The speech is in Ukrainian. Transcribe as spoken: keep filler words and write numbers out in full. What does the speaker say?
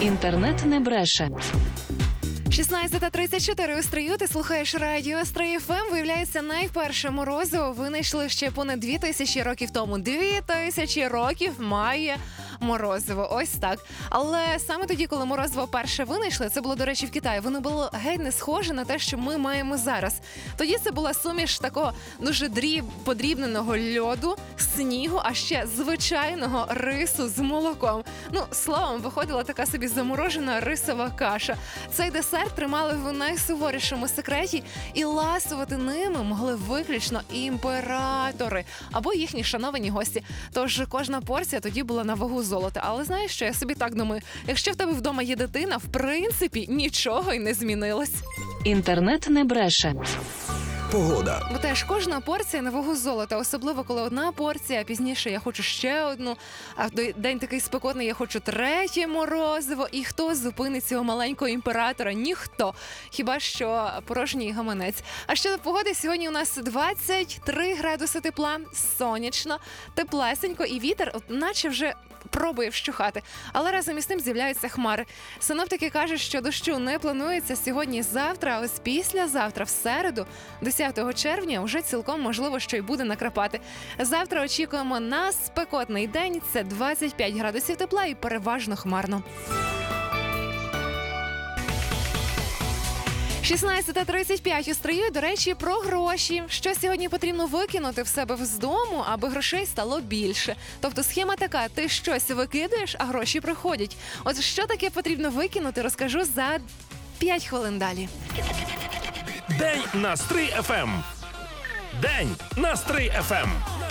Інтернет не бреше. шістнадцята тридцять чотири у Стрию, ти слухаєш радіо Стрий еф ем. Виявляється, найперше морозиво винайшли ще понад дві тисячі років тому. Дві тисячі років має морозиво. Ось так. Але саме тоді, коли морозиво перше винайшли, це було, до речі, в Китаї, воно було геть не схоже на те, що ми маємо зараз. Тоді це була суміш такого дуже дріб, подрібненого льоду, снігу, а ще звичайного рису з молоком. Ну, словом, виходила така собі заморожена рисова каша. Цей десерт тримали в найсуворішому секреті, і ласувати ними могли виключно імператори або їхні шановані гості. Тож кожна порція тоді була на вагу золота. Але знаєш що, я собі так думаю, якщо в тебе вдома є дитина, в принципі, нічого й не змінилось. Інтернет не бреше. Погода. Бо теж кожна порція на вагу золота, особливо коли одна порція, а пізніше я хочу ще одну, а в день такий спекотний я хочу третє морозиво. І хто зупинить цього маленького імператора? Ніхто. Хіба що порожній гаманець. А щодо погоди, сьогодні у нас двадцять три градуси тепла, сонячно, теплесенько, і вітер, от наче вже пробує вщухати. Але разом із тим з'являються хмари. Синоптики кажуть, що дощу не планується сьогодні-завтра, а ось післязавтра, в середу, десятого червня, вже цілком можливо, що й буде накрапати. Завтра очікуємо на спекотний день. Це двадцять п'ять градусів тепла і переважно хмарно. шістнадцята тридцять п'ять у Стрию. До речі, про гроші. Що сьогодні потрібно викинути в себе з дому, аби грошей стало більше. Тобто схема така: ти щось викидаєш, а гроші приходять. От що таке потрібно викинути, розкажу за п'ять хвилин далі. День на Стрий еф ем. День на Стрий еф ем.